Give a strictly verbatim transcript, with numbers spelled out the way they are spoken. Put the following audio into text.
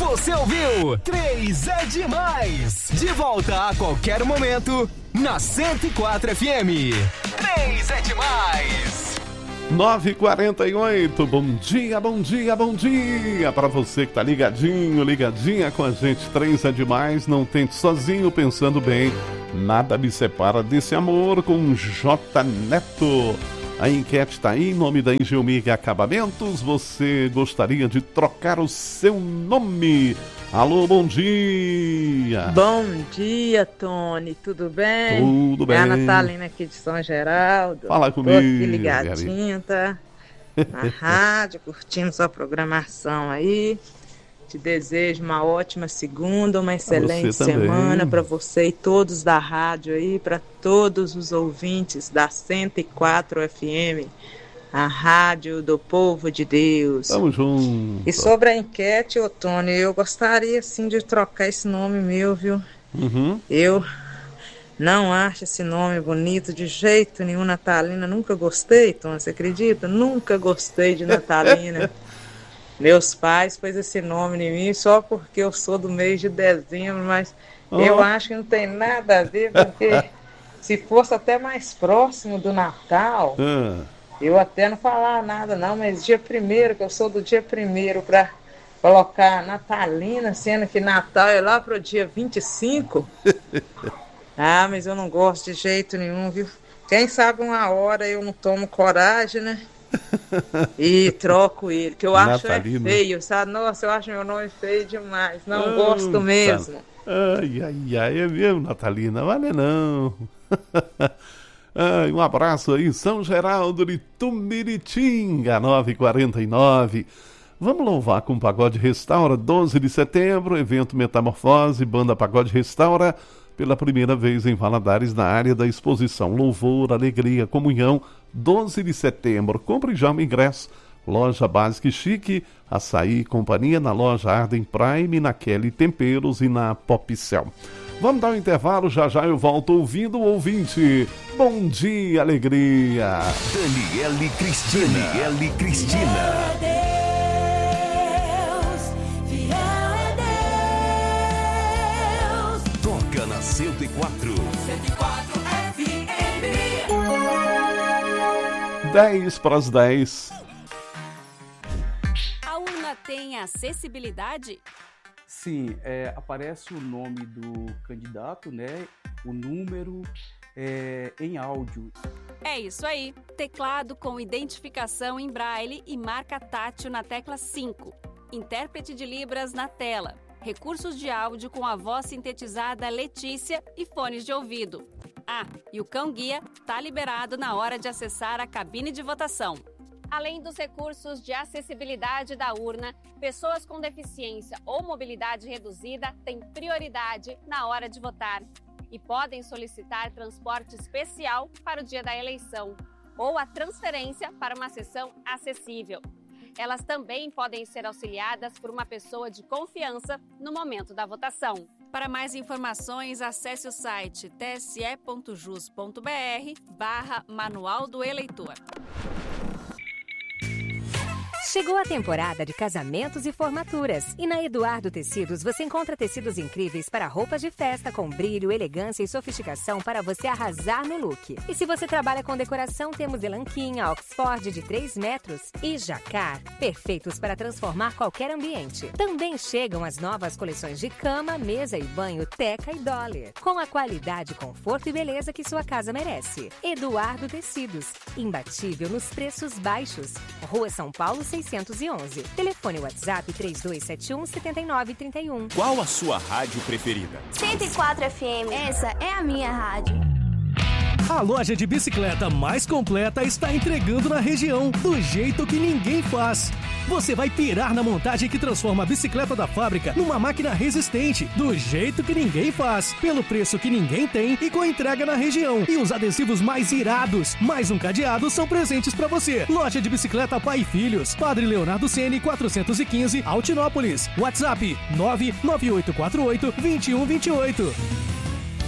Você ouviu? Três é demais. De volta a qualquer momento na cento e quatro F M. Três é demais. nove e quarenta e oito, bom dia, bom dia, bom dia para você que tá ligadinho, ligadinha com a gente. Três é demais, não tente sozinho, pensando bem, nada me separa desse amor, com J Neto. A enquete tá aí, em nome da Engelmig Acabamentos. Você gostaria de trocar o seu nome? Alô, bom dia! Bom dia, Tony, tudo bem? Tudo bem. É a Natalina aqui de São Geraldo. Fala comigo. Tô aqui ligadinha, tá? Na rádio, curtindo sua programação aí. Te desejo uma ótima segunda, uma excelente semana para você e todos da rádio aí, para todos os ouvintes da cento e quatro F M. A rádio do povo de Deus. Tamo junto. E sobre a enquete, ô Tony, eu gostaria sim de trocar esse nome meu, viu? Uhum. Eu não acho esse nome bonito de jeito nenhum, Natalina. Nunca gostei, Tony, você acredita? Nunca gostei de Natalina. Meus pais pôs esse nome em mim só porque eu sou do mês de dezembro, mas oh. eu acho que não tem nada a ver, porque se fosse até mais próximo do Natal... Uh. Eu até não falar nada não, mas dia primeiro, que eu sou do dia primeiro, para colocar Natalina, sendo que Natal é lá pro dia vinte e cinco. Ah, mas eu não gosto de jeito nenhum, viu? Quem sabe uma hora eu não tomo coragem, né? E troco ele, que eu acho é feio, sabe? Nossa, eu acho meu nome feio demais, não oh, gosto mesmo. Ai, ai, ai, é mesmo, Natalina, vale não. Ai, um abraço aí, São Geraldo de Tumiritinga, nove e quarenta e nove. Vamos louvar com o Pagode Restaura, doze de setembro, evento Metamorfose, Banda Pagode Restaura, pela primeira vez em Valadares, na área da exposição Louvor, Alegria, Comunhão, doze de setembro. Compre já o ingresso. Loja Básica e Chique, Açaí e Companhia, na loja Arden Prime, na Kelly Temperos e na Popcel. Vamos dar um intervalo, já já eu volto ouvindo o ouvinte. Bom dia, alegria. Daniele Cristina. Daniele Cristina. Fiel é Deus, fiel é Deus. Toca na cento e quatro. cento e quatro F M. dez para as dez. A urna tem acessibilidade? Sim, é, aparece o nome do candidato, né? O número é, em áudio. É isso aí. Teclado com identificação em braille e marca tátil na tecla cinco. Intérprete de Libras na tela. Recursos de áudio com a voz sintetizada Letícia e fones de ouvido. Ah, e o cão-guia está liberado na hora de acessar a cabine de votação. Além dos recursos de acessibilidade da urna, pessoas com deficiência ou mobilidade reduzida têm prioridade na hora de votar e podem solicitar transporte especial para o dia da eleição ou a transferência para uma sessão acessível. Elas também podem ser auxiliadas por uma pessoa de confiança no momento da votação. Para mais informações, acesse o site tse.jus.br barra Manual do Eleitor. Chegou a temporada de casamentos e formaturas. E na Eduardo Tecidos você encontra tecidos incríveis para roupas de festa com brilho, elegância e sofisticação para você arrasar no look. E se você trabalha com decoração, temos elanquinha, Oxford de três metros e jacar, perfeitos para transformar qualquer ambiente. Também chegam as novas coleções de cama, mesa e banho Teca e Dollar, com a qualidade, conforto e beleza que sua casa merece. Eduardo Tecidos, imbatível nos preços baixos. Rua São Paulo seiscentos e onze. Telefone WhatsApp três dois sete um, sete nove três um. Qual a sua rádio preferida? cento e quatro F M. Essa é a minha rádio. A loja de bicicleta mais completa está entregando na região, do jeito que ninguém faz. Você vai pirar na montagem que transforma a bicicleta da fábrica numa máquina resistente, do jeito que ninguém faz, pelo preço que ninguém tem e com entrega na região. E os adesivos mais irados, mais um cadeado, são presentes para você. Loja de bicicleta Pai e Filhos, Padre Leonardo Ceni, quatrocentos e quinze, Altinópolis. WhatsApp nove nove oito quatro oito, dois um dois oito.